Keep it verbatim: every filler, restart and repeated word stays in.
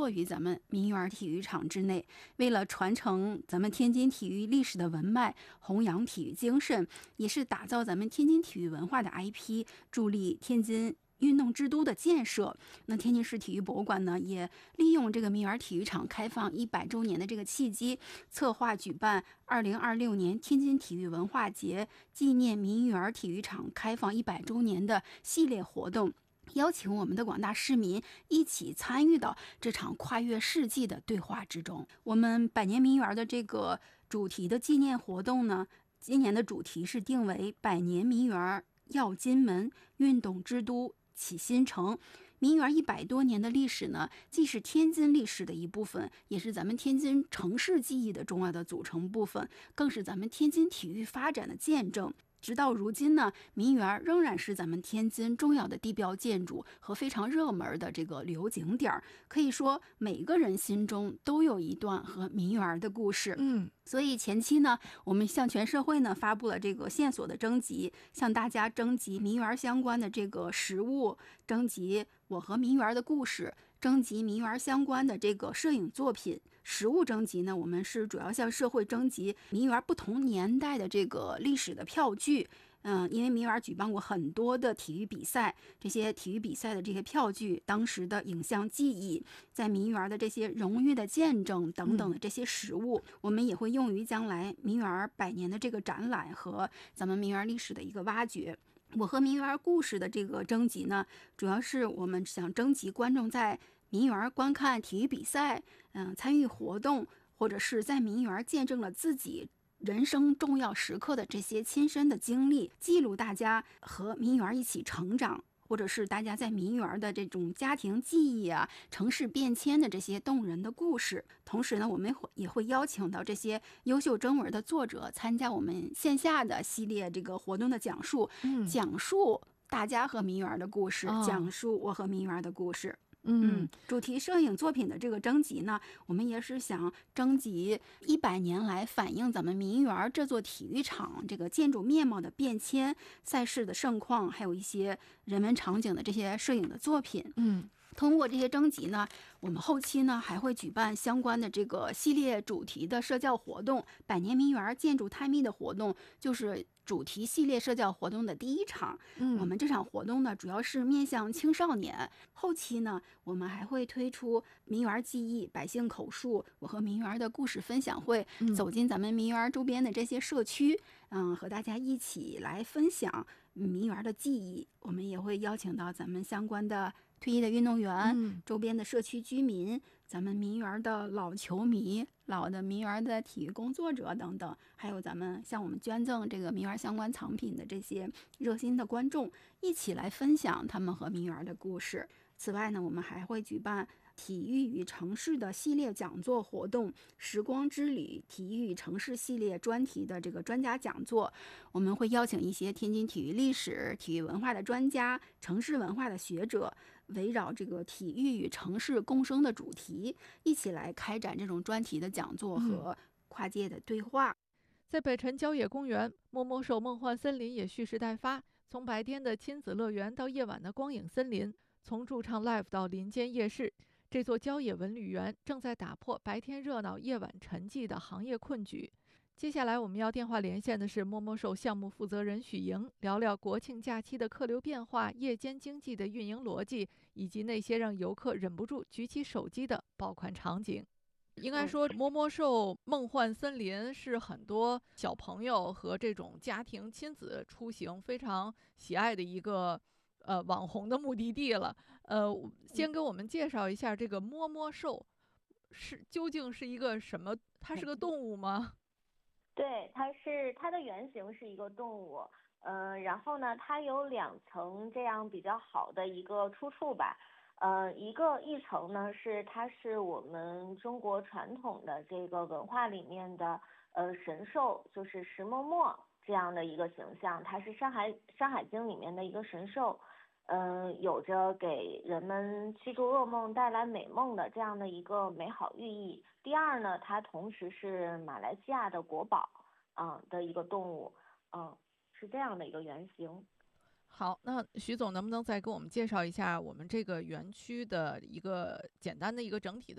落于咱们民园体育场之内。为了传承咱们天津体育历史的文脉，弘扬体育精神，也是打造咱们天津体育文化的 I P， 助力天津运动之都的建设。那天津市体育博物馆呢，也利用这个民园体育场开放一百周年的这个契机，策划举办二零二六年天津体育文化节纪念民园体育场开放一百周年的系列活动，邀请我们的广大市民一起参与到这场跨越世纪的对话之中。我们百年民园的这个主题的纪念活动呢，今年的主题是定为百年民园耀金门，运动之都启新城。民园一百多年的历史呢，既是天津历史的一部分，也是咱们天津城市记忆的重要的组成部分，更是咱们天津体育发展的见证。直到如今呢，民园仍然是咱们天津重要的地标建筑和非常热门的这个旅游景点，可以说每个人心中都有一段和民园的故事。 嗯， 所以前期呢，我们向全社会呢发布了这个线索的征集，向大家征集民园相关的这个实物，征集我和民园的故事，征集民园相关的这个摄影作品。实物征集呢，我们是主要向社会征集民园不同年代的这个历史的票据。嗯，因为民园举办过很多的体育比赛，这些体育比赛的这些票据，当时的影像记忆，在民园的这些荣誉的见证等等的这些实物，嗯、我们也会用于将来民园百年的这个展览和咱们民园历史的一个挖掘。我和民园故事的这个征集呢，主要是我们想征集观众在民园观看体育比赛，嗯，参与活动，或者是在民园见证了自己人生重要时刻的这些亲身的经历，记录大家和民园一起成长，或者是大家在民园的这种家庭记忆啊，城市变迁的这些动人的故事。同时呢，我们也会邀请到这些优秀征文的作者参加我们线下的系列这个活动的讲述，嗯、讲述大家和民园的故事，哦、讲述我和民园的故事。嗯，主题摄影作品的这个征集呢，我们也是想征集一百年来反映咱们民园这座体育场这个建筑面貌的变迁、赛事的盛况，还有一些人文场景的这些摄影的作品。嗯。通过这些征集呢，我们后期呢还会举办相关的这个系列主题的社教活动。百年民园建筑探秘的活动就是主题系列社教活动的第一场。嗯，我们这场活动呢主要是面向青少年。后期呢，我们还会推出民园记忆、百姓口述、我和民园的故事分享会，嗯、走进咱们民园周边的这些社区，嗯，和大家一起来分享民园的记忆。我们也会邀请到咱们相关的退役的运动员、嗯、周边的社区居民，咱们民园的老球迷、老的民园的体育工作者等等，还有咱们向我们捐赠这个民园相关藏品的这些热心的观众，一起来分享他们和民园的故事。此外呢，我们还会举办体育与城市的系列讲座活动，时光之旅体育与城市系列专题的这个专家讲座，我们会邀请一些天津体育历史、体育文化的专家、城市文化的学者，围绕这个体育与城市共生的主题，一起来开展这种专题的讲座和跨界的对话。嗯、 在北辰郊野公园，摸摸兽梦幻森林也蓄势待发，从白天的亲子乐园到夜晚的光影森林，从驻唱 live 到林间夜市，这座郊野文旅园正在打破白天热闹夜晚沉寂的行业困局。接下来我们要电话连线的是摸摸兽项目负责人许莹，聊聊国庆假期的客流变化、夜间经济的运营逻辑，以及那些让游客忍不住举起手机的爆款场景。应该说，摸摸兽梦幻森林是很多小朋友和这种家庭亲子出行非常喜爱的一个呃网红的目的地了。呃，先给我们介绍一下这个摸摸兽是究竟是一个什么？它是个动物吗？ 对，它是它的原型是一个动物，嗯、呃，然后呢，它有两层这样比较好的一个出处吧。呃，一个一层呢是它是我们中国传统的这个文化里面的呃神兽，就是石嬷嬷这样的一个形象，它是山海山海经里面的一个神兽，嗯、呃，有着给人们驱逐噩梦、带来美梦的这样的一个美好寓意。第二呢，它同时是马来西亚的国宝啊、呃、的一个动物，嗯、呃，是这样的一个原型。 好，那徐总能不能再给我们介绍一下我们这个园区的一个简单的一个整体的